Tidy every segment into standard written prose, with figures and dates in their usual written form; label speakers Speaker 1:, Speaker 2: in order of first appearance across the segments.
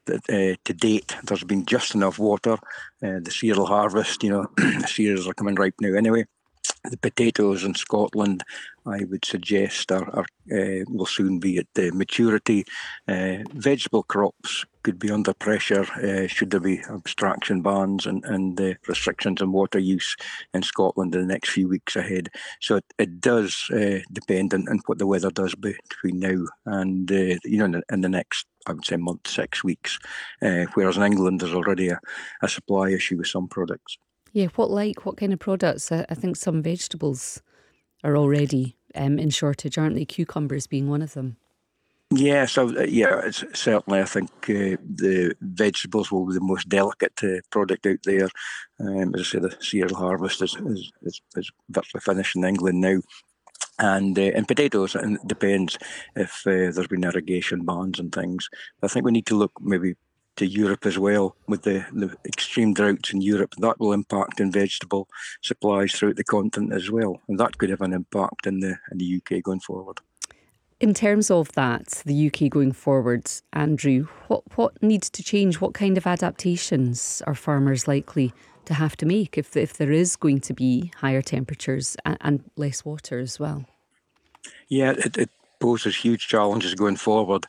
Speaker 1: that to date there's been just enough water. The cereal harvest, the cereals are coming ripe now anyway. The potatoes in Scotland, I would suggest, will soon be at maturity. Vegetable crops could be under pressure should there be abstraction bans and restrictions on water use in Scotland in the next few weeks ahead. So it does depend on what the weather does between now and in the next, I would say, month, 6 weeks. Whereas in England, there's already a supply issue with some products.
Speaker 2: Yeah, what kind of products? I think some vegetables are already in shortage, aren't they? Cucumbers being one of them.
Speaker 1: Yeah, so it's certainly, I think the vegetables will be the most delicate product out there. As I say, the cereal harvest is virtually finished in England now. And potatoes, and it depends if there's been irrigation bans and things. I think we need to look maybe to Europe as well, with the extreme droughts in Europe. That will impact on vegetable supplies throughout the continent as well, and that could have an impact in the UK going forward.
Speaker 2: In terms of that, the UK going forward, Andrew, what needs to change? What kind of adaptations are farmers likely to have to make if there is going to be higher temperatures and less water as well?
Speaker 1: Yeah, it poses huge challenges going forward.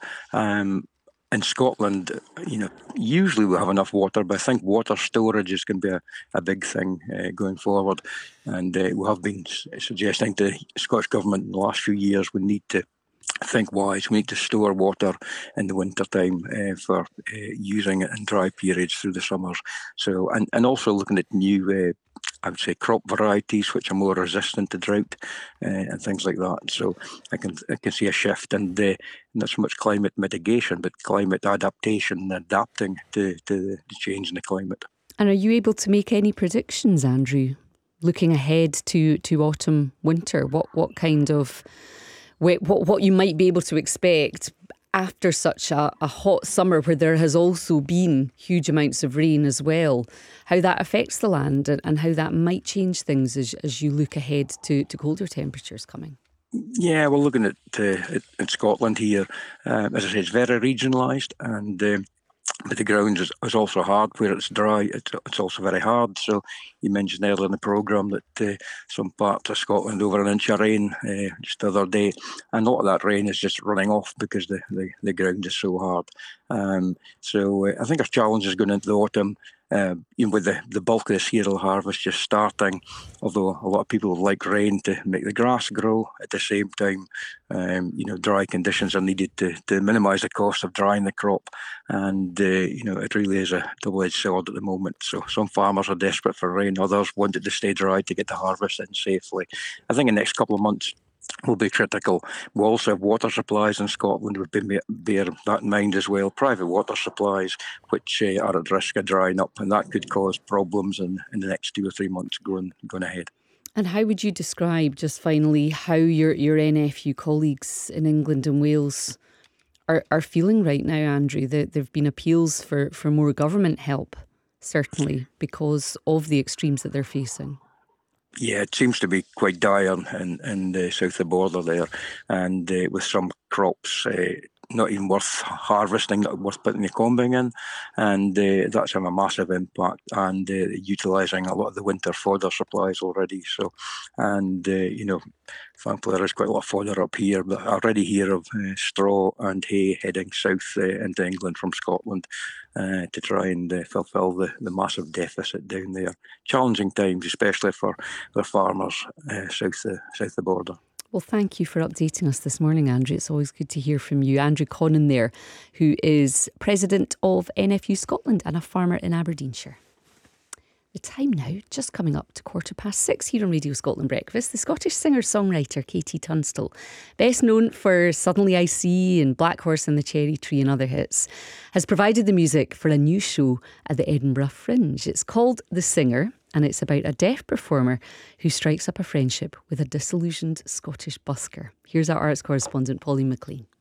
Speaker 1: In Scotland, usually we have enough water, but I think water storage is going to be a big thing going forward. And we have been suggesting to the Scottish Government in the last few years we need to think wise. We need to store water in the winter time for using it in dry periods through the summers. So, and also looking at new, I would say, crop varieties which are more resistant to drought and things like that. So I can see a shift in not so much climate mitigation, but climate adaptation and adapting to the change in the climate.
Speaker 2: And are you able to make any predictions, Andrew, looking ahead to autumn, winter? What kind of what you might be able to expect after such a hot summer where there has also been huge amounts of rain as well, how that affects the land and how that might change things as you look ahead to colder temperatures coming?
Speaker 1: Yeah, we're looking at in Scotland here. As I say, it's very regionalised, and but the ground is also hard. Where it's dry, it's also very hard. So you mentioned earlier in the programme that some parts of Scotland over an inch of rain just the other day, and a lot of that rain is just running off because the ground is so hard. So I think our challenge is going into the autumn. With the bulk of the cereal harvest just starting, although a lot of people would like rain to make the grass grow. At the same time, dry conditions are needed to minimise the cost of drying the crop, and it really is a double-edged sword at the moment. So some farmers are desperate for rain, others want it to stay dry to get the harvest in safely. I think in the next couple of months will be critical. We also have water supplies in Scotland. We've bear that in mind as well. Private water supplies, which are at risk of drying up, and that could cause problems in the next 2 or 3 months going ahead.
Speaker 2: And how would you describe, just finally, how your NFU colleagues in England and Wales are feeling right now, Andrew? There have been appeals for more government help, certainly, because of the extremes that they're facing.
Speaker 1: Yeah, it seems to be quite dire in the south of the border there, and with some crops not even worth harvesting, not worth putting the combing in, and that's having a massive impact, and utilising a lot of the winter fodder supplies already. So, and thankfully there is quite a lot of fodder up here, but I already hear of straw and hay heading south into England from Scotland to try and fulfil the massive deficit down there. Challenging times, especially for the farmers south of the border.
Speaker 2: Well, thank you for updating us this morning, Andrew. It's always good to hear from you. Andrew Connan there, who is president of NFU Scotland and a farmer in Aberdeenshire. The time now, just coming up to 6:15 here on Radio Scotland Breakfast. The Scottish singer-songwriter Katie Tunstall, best known for Suddenly I See and Black Horse and the Cherry Tree and other hits, has provided the music for a new show at the Edinburgh Fringe. It's called The Singer, and it's about a deaf performer who strikes up a friendship with a disillusioned Scottish busker. Here's our arts correspondent, Pauline McLean.